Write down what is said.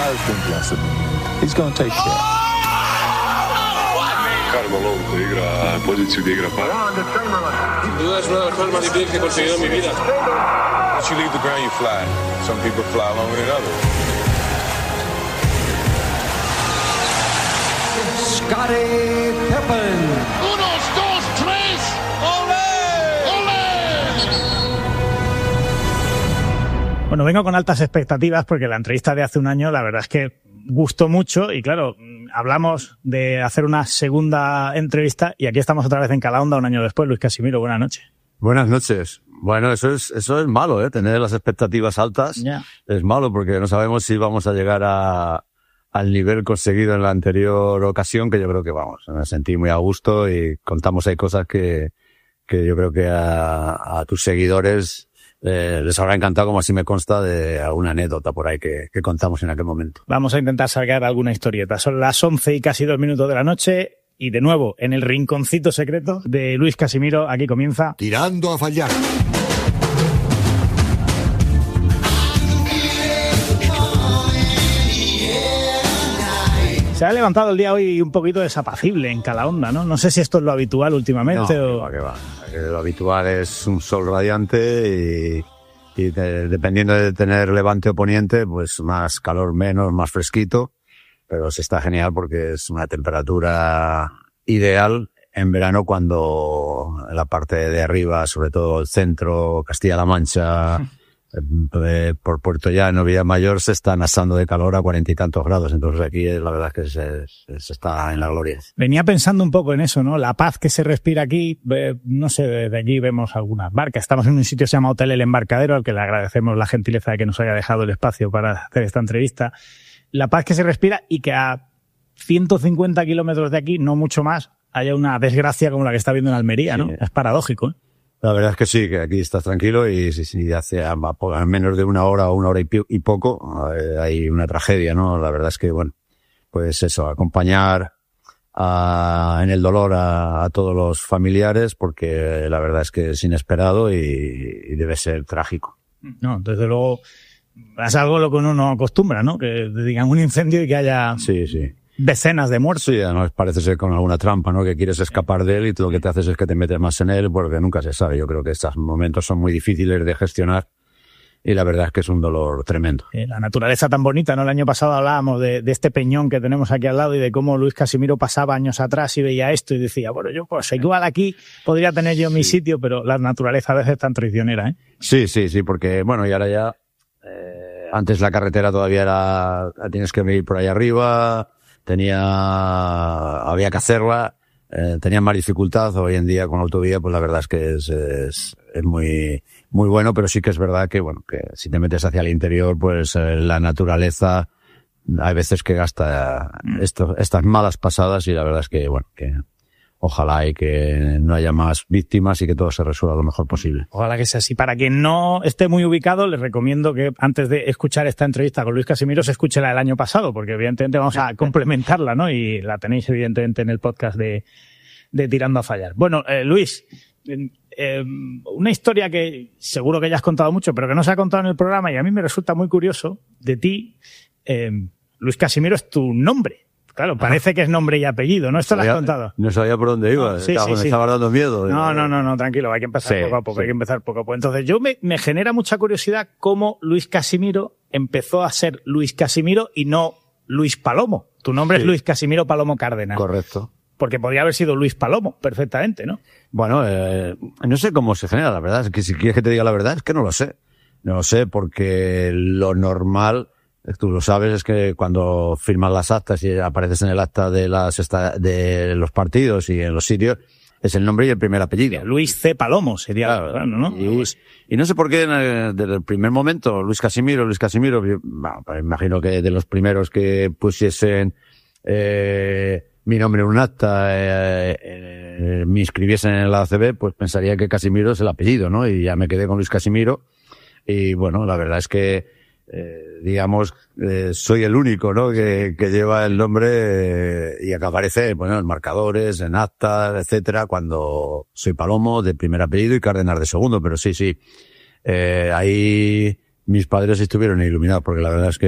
I'll think less of me. He's going to take care. Carmelo te igra en poziciju da igra par. Sin duda es una de las cosas más difíciles que he conseguido en mi vida. Once you leave the ground, you fly. Some people fly longer than others. Scottie Pippen. 1, 2, 3. ¡Olé! ¡Olé! Bueno, vengo con altas expectativas porque la entrevista de hace un año la verdad es que gustó mucho y claro, hablamos de hacer una segunda entrevista y aquí estamos otra vez en Calahonda un año después. Luis Casimiro, buenas noches. Buenas noches. Bueno, eso es malo, tener las expectativas altas. Yeah. Es malo porque no sabemos si vamos a llegar al nivel conseguido en la anterior ocasión, que yo creo que me sentí muy a gusto y contamos ahí cosas que yo creo que a tus seguidores les habrá encantado, como así me consta de alguna anécdota por ahí que contamos en aquel momento. Vamos a intentar sacar alguna historieta. Son las 11 y casi 2 minutos de la noche y de nuevo en el rinconcito secreto de Luis Casimiro, aquí comienza Tirando a Fallar. Se ha levantado el día hoy un poquito desapacible en Calahonda, ¿no? No sé si esto es lo habitual últimamente o... Que va. Lo habitual es un sol radiante y dependiendo de tener levante o poniente, pues más calor, menos, más fresquito. Pero se está genial porque es una temperatura ideal en verano cuando en la parte de arriba, sobre todo el centro, Castilla-La Mancha... por Puerto Llano, Villamayor, se están asando de calor a 40 y tantos grados. Entonces aquí la verdad es que se está en la gloria. Venía pensando un poco en eso, ¿no? La paz que se respira aquí. No sé, desde allí vemos algunas barcas. Estamos en un sitio que se llama Hotel El Embarcadero, al que le agradecemos la gentileza de que nos haya dejado el espacio para hacer esta entrevista. La paz que se respira y que a 150 kilómetros de aquí, no mucho más, haya una desgracia como la que está viendo en Almería, ¿no? Sí. Es paradójico, ¿eh? La verdad es que sí, que aquí estás tranquilo y si hace a menos de una hora o una hora y poco hay una tragedia, ¿no? La verdad es que, bueno, pues eso, acompañar en el dolor a todos los familiares porque la verdad es que es inesperado y debe ser trágico. No, desde luego es algo a lo que uno no acostumbra, ¿no? Que digan un incendio y que haya... Sí. Decenas de muertos. Sí, además parece ser con alguna trampa, ¿no? Que quieres escapar de él y tú lo que te haces es que te metes más en él porque nunca se sabe. Yo creo que estos momentos son muy difíciles de gestionar y la verdad es que es un dolor tremendo. La naturaleza tan bonita, ¿no? El año pasado hablábamos de este peñón que tenemos aquí al lado y de cómo Luis Casimiro pasaba años atrás y veía esto y decía, bueno, yo pues igual aquí podría tener yo mi sitio, pero la naturaleza a veces es tan traicionera, ¿eh? Sí, porque bueno, y ahora ya, antes la carretera todavía tienes que ir por ahí arriba, había que hacerla, tenía más dificultad. Hoy en día con autovía, pues la verdad es que es muy, muy bueno, pero sí que es verdad que, bueno, que si te metes hacia el interior, pues la naturaleza, hay veces que gasta estas malas pasadas y la verdad es que, bueno, que ojalá y que no haya más víctimas y que todo se resuelva lo mejor posible. Ojalá que sea así. Para quien no esté muy ubicado, les recomiendo que antes de escuchar esta entrevista con Luis Casimiro se escuche la del año pasado, porque evidentemente vamos a complementarla, ¿no? Y la tenéis evidentemente en el podcast de Tirando a Fallar. Bueno, Luis, una historia que seguro que ya has contado mucho, pero que no se ha contado en el programa y a mí me resulta muy curioso de ti. Luis Casimiro es tu nombre. Claro, parece que es nombre y apellido, ¿no? Esto lo has contado. No sabía por dónde iba. Sí. Me estaba dando miedo. No, tranquilo, hay que empezar poco a poco, hay que empezar poco a poco. Entonces, me genera mucha curiosidad cómo Luis Casimiro empezó a ser Luis Casimiro y no Luis Palomo. Tu nombre es Luis Casimiro Palomo Cárdenas. Correcto. Porque podría haber sido Luis Palomo, perfectamente, ¿no? Bueno, no sé cómo se genera, la verdad. Es que si quieres que te diga la verdad, es que no lo sé. No lo sé porque lo normal... Tú lo sabes, es que cuando firmas las actas y apareces en el acta de los partidos y en los sitios, es el nombre y el primer apellido. Luis C. Palomo sería, claro, ¿no? Y no sé por qué desde el primer momento, Luis Casimiro, bueno, pues imagino que de los primeros que pusiesen mi nombre en un acta, me inscribiesen en la ACB, pues pensaría que Casimiro es el apellido, ¿no? Y ya me quedé con Luis Casimiro. Y bueno, la verdad es que digamos, soy el único, ¿no? Que lleva el nombre y que aparece, bueno, en marcadores, en actas, etcétera, cuando soy Palomo de primer apellido y Cárdenas de segundo, pero sí. Ahí mis padres estuvieron iluminados porque la verdad es que